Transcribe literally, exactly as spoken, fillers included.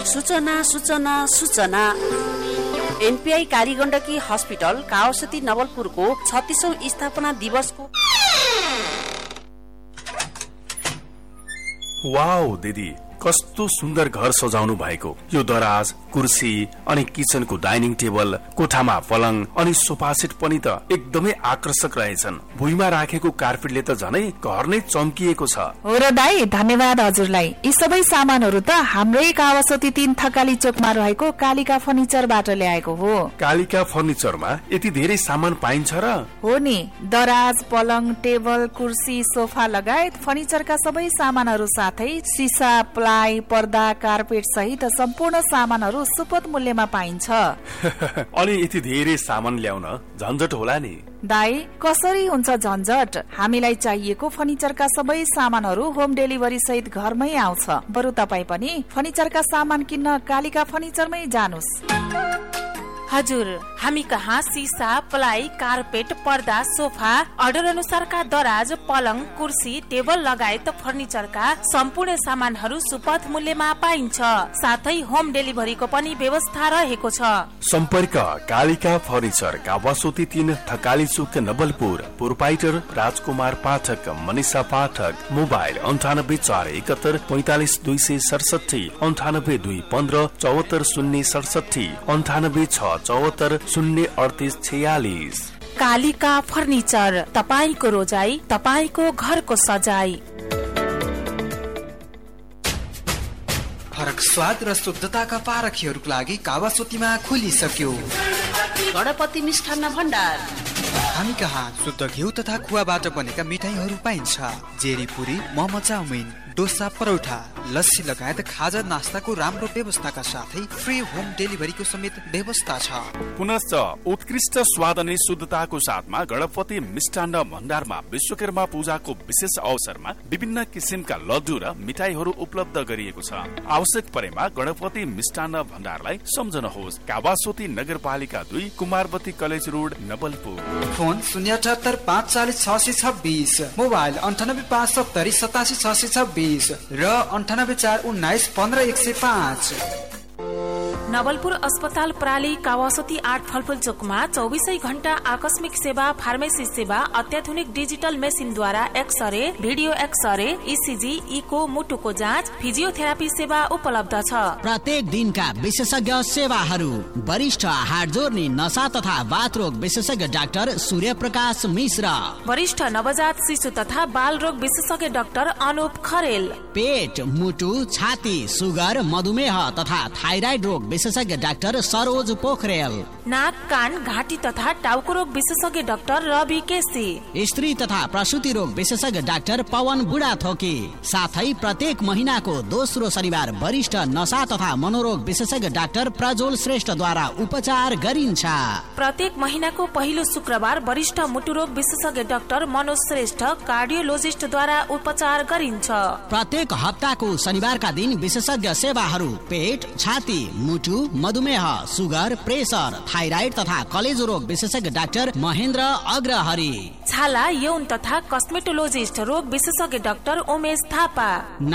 सूचना सूचना सूचना एनपीआई कालीगण्डकी हस्पिटल कावासती नवलपुरको छत्तीसौं स्थापना दिवसको वाउ दिदी, कस्तो सुन्दर घर सजाउनु भएको। यो दराज, कुर्सी अनि किचनको डाइनिङ टेबल, कोठामा पलङ अनि सोफा सेट पनि त एकदमै आकर्षक रहेछन्। भुइँमा राखेको कार्पेटले त झनै घर नै चम्किएको छ। हो र दाई, धन्यवाद हजुरलाई। यी सबै सामानहरू त हाम्रै कावासती तीन थकाली चोकमा रहेको कालिका फर्निचरबाट ल्याएको हो। कालिका फर्निचरमा यति धेरै सामान पाइन्छ र? हो नि, दराज, पलङ, टेबल, कुर्सी, सोफा लगायत फर्निचरका सबै सामानहरू साथै सिसा, प्लाई, पर्दा, कार्पेट सहित सम्पूर्ण सामानहरू सुपथ मूल्यमा पाइन्छ। अनि यति धेरै सामान ल्याउन झन्झट होला नि? दाई, कसरी हुन्छ झन्झट? हामीलाई चाहिएको फर्निचरका सबै सामानहरू होम डेलिभरी सहित घरमै आउँछ। बरु तपाई पनि फर्निचरका सामान किन्न कालिका फर्निचरमै जानुस्। हजुर, हामी कहाँ सिसा, प्लाई, कार्पेट, पर्दा, सोफा, अर्डर अनुसारका दराज, पलङ, कुर्सी, टेबल लगायत फर्निचरका सम्पूर्ण सामानहरू सुपथ मूल्यमा पाइन्छ। साथै होम डेलिभरीको पनि व्यवस्था रहेको छ। सम्पर्क कालिका फर्निचर, कावासती तीन थकाली चोक नवलपुर। प्रोपाइटर राजकुमार पाठक, मनिषा पाठक। मोबाइल अन्ठानब्बे चार एकहत्तर पैंतालिस दुई सय सडसठी, अन्ठानब्बे दुई पन्ध्र चौहत्तर शून्य सडसठी, अन्ठानब्बे छ चौहत्तर शून्य अडतिस छयालिस। कालिका फर्निचर, तपाईको रोजाई, तपाईको घरको सजाई। फरक स्वाद र शुद्धताका पारखीहरूको लागि कावासतीमा खुलिसक्यो गणपति मिष्ठान्न भण्डार। हामी कहाँ शुद्ध घिउ तथा खुवाबाट बनेका मिठाईहरू पाइन्छ। जेरी पुरी, मोमो, चाउमिन, डोसा, परौठा, लस्सी लगायत खाजा नास्ताको राम्रो व्यवस्थाका साथै फ्री होम डेलिभरीको समेत व्यवस्था छ। पुनश्च उत्कृष्ट स्वाद अनि शुद्धताको साथमा गणपति मिष्ठान्न भण्डारमा विश्वकर्मा पूजाको विशेष अवसरमा विभिन्न किसिमका लड्डु र मिठाईहरू उपलब्ध गरिएको छ। आवश्यक परेमा गणपति मिष्ठान्न भण्डारलाई सम्झनुहोस्। कावासती नगरपालिका दुई, कुमारवती कलेज रोड, नवलपुर। फोन शून्य अठहत्तर पाँच चालिस छ सय छब्बिस, मोबाइल अन्ठानब्बे पाँच सत्तरी सतासी छ सय छब्बिस र अन्ठानब्बे चार उन्नाइस पन्ध्र एक सय पाँच। नवलपुर अस्पताल प्राली कावासती आठ फलफुल चोकमा चौबीसै घण्टा आकस्मिक सेवा, फार्मेसी सेवा, अत्याधुनिक digital मेसिनद्वारा x-ray, video x-ray, ECG, eco, मुटुको जाँच, फिजियोथेरापी सेवा उपलब्ध छ। प्रत्येक दिनका विशेषज्ञ सेवाहरू। वरिष्ठ हाड जोर्नी, नसा तथा बाथ रोग विशेषज्ञ डाक्टर सूर्य प्रकाश मिश्र। वरिष्ठ नवजात शिशु तथा बाल रोग विशेषज्ञ डाक्टर अनुप खरेल। पेट, मुटु, छाती, सुगर, मधुमेह तथा थाइराइड रोग विशेषज्ञ डाक्टर सरोज पोखरेल। नाक, कान, घाँटी तथा टाउको रोग विशेषज्ञ डाक्टर रवि केसी। स्त्री तथा प्रसूति रोग विशेषज्ञ डाक्टर पवन बुढाथोकी। साथै प्रत्येक महिनाको दोस्रो शनिबार वरिष्ठ नशा तथा मनोरोग विशेषज्ञ डाक्टर प्रज्वल श्रेष्ठद्वारा उपचार गरिन्छ। प्रत्येक महिनाको पहिलो शुक्रबार वरिष्ठ मुटु रोग विशेषज्ञ डाक्टर मनोज श्रेष्ठ, कार्डियोलोजिस्टद्वारा उपचार गरिन्छ। प्रत्येक हप्ताको शनिबारका दिन विशेषज्ञ सेवाहरू पेट, छाती, मुटु, मधुमेह, सुगर, प्रेसर, थाइराइड तथा कलेजो रोग विशेषज्ञ डाक्टर महेन्द्र अग्रहरी। छाला, यौन तथा कस्मेटोलोजिस्ट रोग विशेषज्ञ डाक्टर उमेश थापा।